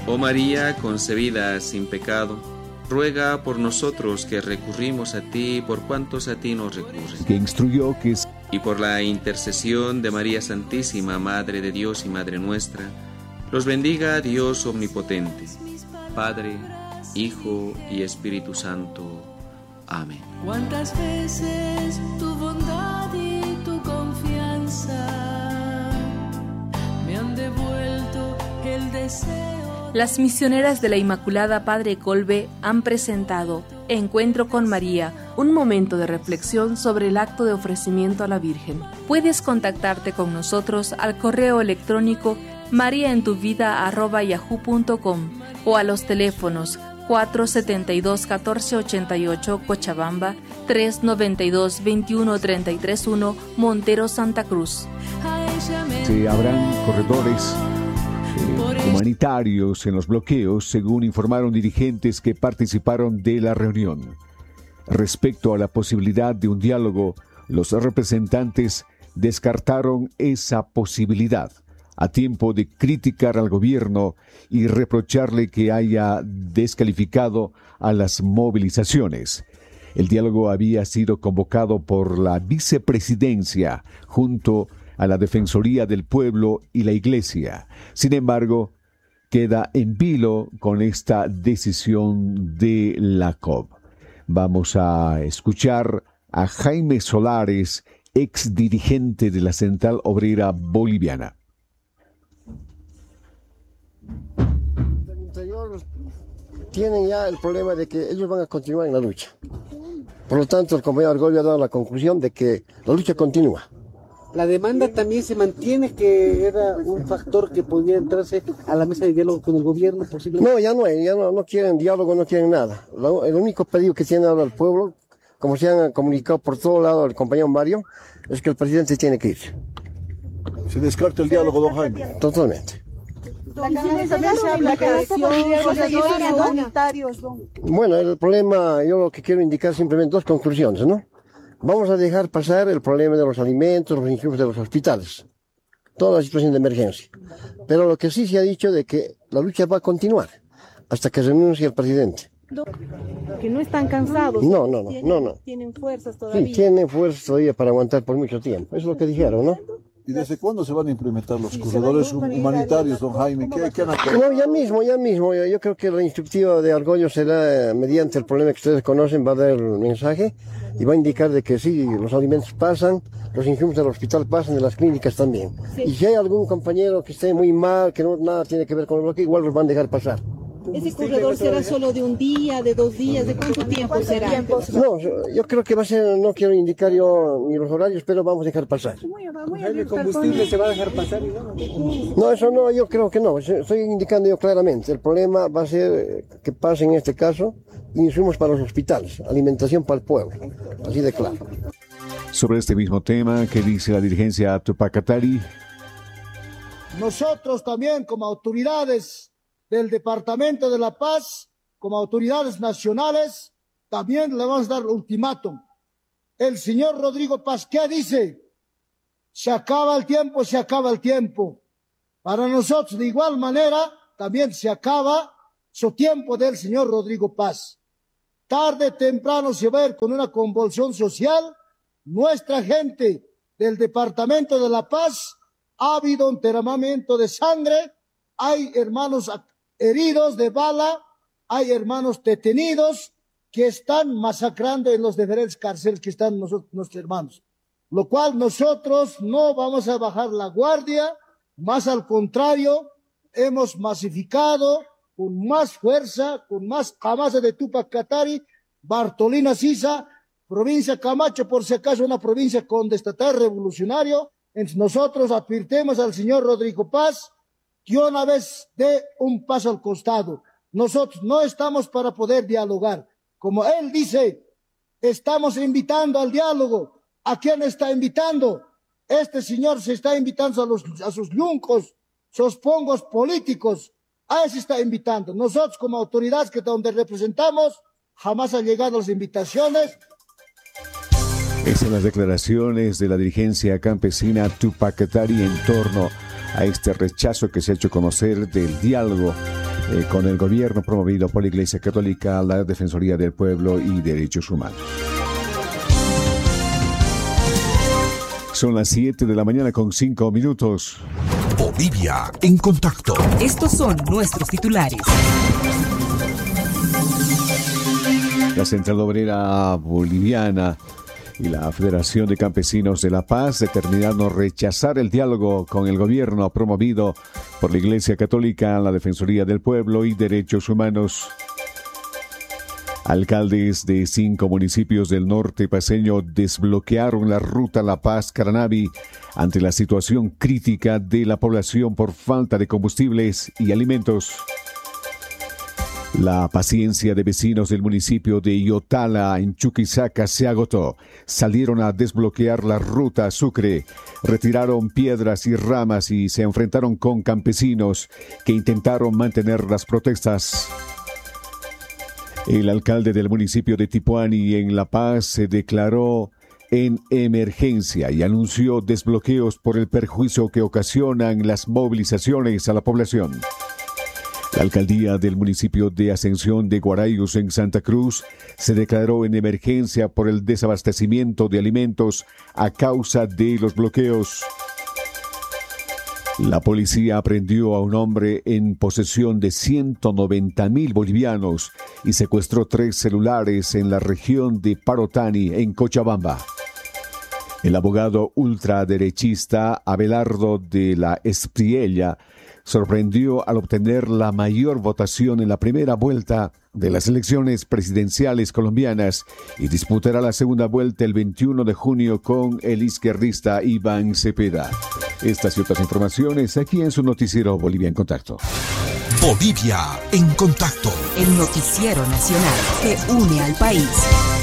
Oh María, concebida sin pecado, ruega por nosotros que recurrimos a ti, por cuantos a ti nos recurren. Que instruyó que y por la intercesión de María Santísima, Madre de Dios y Madre nuestra, los bendiga Dios omnipotente, Padre, Hijo y Espíritu Santo. Amén. ¿Cuántas veces tu bondad y tu confianza me han devuelto el deseo? Las misioneras de la Inmaculada Padre Colbe han presentado Encuentro con María, un momento de reflexión sobre el acto de ofrecimiento a la Virgen. Puedes contactarte con nosotros al correo electrónico mariaentuvida@yahoo.com o a los teléfonos 472-1488 Cochabamba, 392-21331 Montero, Santa Cruz. se abran corredores humanitarios en los bloqueos, según informaron dirigentes que participaron de la reunión. Respecto a la posibilidad de un diálogo, los representantes descartaron esa posibilidad, a tiempo de criticar al gobierno y reprocharle que haya descalificado a las movilizaciones. El diálogo había sido convocado por la vicepresidencia junto a la Defensoría del Pueblo y la Iglesia. Sin embargo, queda en vilo con esta decisión de la COP. Vamos a escuchar a Jaime Solares, ex dirigente de la Central Obrera Boliviana. Tienen ya el problema de que ellos van a continuar en la lucha. Por lo tanto, el compañero Argollo ha dado la conclusión de que la lucha continúa. La demanda también se mantiene, que era un factor que podía entrarse a la mesa de diálogo con el gobierno posiblemente. No, ya no quieren diálogo, no quieren nada. El único pedido que tiene ahora el pueblo, como se han comunicado por todo lado el compañero Mario, es que el presidente tiene que irse. ¿Se descarta el diálogo, don Jaime? Totalmente. Bueno, el problema, yo lo que quiero indicar simplemente dos conclusiones, ¿no? Vamos a dejar pasar el problema de los alimentos, los insumos de los hospitales, toda la situación de emergencia. Pero lo que sí se ha dicho de que la lucha va a continuar hasta que renuncie el presidente. Que no están cansados. No. Tienen fuerzas todavía. Sí, tienen fuerzas todavía para aguantar por mucho tiempo. Eso es lo que dijeron, ¿no? ¿Y desde cuándo se van a implementar los corredores humanitarios, don Jaime? ¿Qué han acordado? No, ya mismo. Yo creo que la instructiva de Argollo será, mediante el problema que ustedes conocen, va a dar el mensaje y va a indicar de que sí, los alimentos pasan, los insumos del hospital pasan, de las clínicas también. Sí. Y si hay algún compañero que esté muy mal, que no nada tiene que ver con el bloqueo, igual los van a dejar pasar. ¿Ese corredor será solo de un día, de 2 días? ¿De cuánto tiempo será? No, yo creo que va a ser, no quiero indicar yo ni los horarios, pero vamos a dejar pasar. ¿El combustible se va a dejar pasar? No, eso no, yo creo que no. Estoy indicando yo claramente. El problema va a ser que pase en este caso insumos para los hospitales, alimentación para el pueblo. Así de claro. Sobre este mismo tema, ¿qué dice la dirigencia Tupac Katari? Nosotros también, como autoridades del Departamento de la Paz, como autoridades nacionales, también le vamos a dar ultimátum. El señor Rodrigo Paz, ¿qué dice? Se acaba el tiempo, se acaba el tiempo. Para nosotros, de igual manera, también se acaba su tiempo del señor Rodrigo Paz. Tarde o temprano se va a ir con una convulsión social. Nuestra gente del Departamento de la Paz, ha habido un derramamiento de sangre, hay hermanos heridos de bala, hay hermanos detenidos que están masacrando en los diferentes cárceles que están nuestros hermanos. Lo cual nosotros no vamos a bajar la guardia, más al contrario, hemos masificado con más fuerza, con más camasa de Tupac Katari, Bartolina Sisa, provincia Camacho, por si acaso una provincia contestatario revolucionario. Entonces nosotros advirtemos al señor Rodrigo Paz que una vez dé un paso al costado. Nosotros no estamos para poder dialogar. Como él dice, estamos invitando al diálogo. ¿A quién está invitando? Este señor se está invitando a sus yuncos, sus pongos políticos. A eso está invitando. Nosotros como autoridades que donde representamos, jamás han llegado las invitaciones. Esas son las declaraciones de la dirigencia campesina Tupac Katari en torno a este rechazo que se ha hecho conocer del diálogo con el gobierno promovido por la Iglesia Católica, la Defensoría del Pueblo y Derechos Humanos. Son las 7 de la mañana con 5 minutos. Bolivia en contacto. Estos son nuestros titulares. La Central Obrera Boliviana y la Federación de Campesinos de La Paz determinaron rechazar el diálogo con el gobierno promovido por la Iglesia Católica, la Defensoría del Pueblo y Derechos Humanos. Alcaldes de 5 municipios del norte paceño desbloquearon la ruta La Paz-Caranavi ante la situación crítica de la población por falta de combustibles y alimentos. La paciencia de vecinos del municipio de Iotala, en Chuquisaca, se agotó. Salieron a desbloquear la ruta a Sucre, retiraron piedras y ramas y se enfrentaron con campesinos que intentaron mantener las protestas. El alcalde del municipio de Tipuani, en La Paz, se declaró en emergencia y anunció desbloqueos por el perjuicio que ocasionan las movilizaciones a la población. La alcaldía del municipio de Ascensión de Guarayos, en Santa Cruz, se declaró en emergencia por el desabastecimiento de alimentos a causa de los bloqueos. La policía aprehendió a un hombre en posesión de 190.000 bolivianos y secuestró 3 celulares en la región de Parotani, en Cochabamba. El abogado ultraderechista Abelardo de la Espriella sorprendió al obtener la mayor votación en la primera vuelta de las elecciones presidenciales colombianas y disputará la segunda vuelta el 21 de junio con el izquierdista Iván Cepeda. Estas y otras informaciones aquí en su noticiero Bolivia en Contacto. Bolivia en Contacto. El noticiero nacional que une al país.